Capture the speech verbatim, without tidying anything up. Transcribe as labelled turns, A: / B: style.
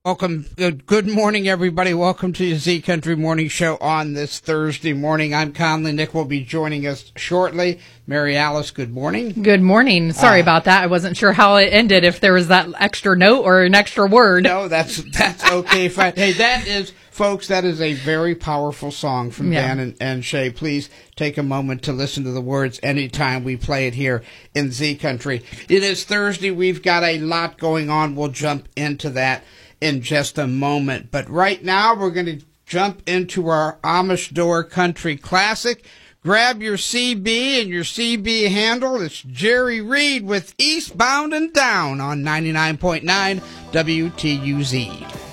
A: Welcome. Good, good morning, everybody. Welcome to the Z Country Morning Show on this Thursday morning. I'm Conley. Nick will be joining us shortly. Mary Alice, good morning.
B: Good morning. Sorry uh, about that. I wasn't sure how it ended, if there was that extra note or an extra word.
A: No, that's that's okay. Fine. Hey, that is, folks, that is a very powerful song from yeah. Dan and, and Shay. Please take a moment to listen to the words anytime we play it here in Z Country. It is Thursday. We've got a lot going on. We'll jump into that in just a moment. But right now, we're going to jump into our Amish Door Country Classic. Grab your C B and your C B handle. It's Jerry Reed with Eastbound and Down on ninety-nine point nine W T U Z.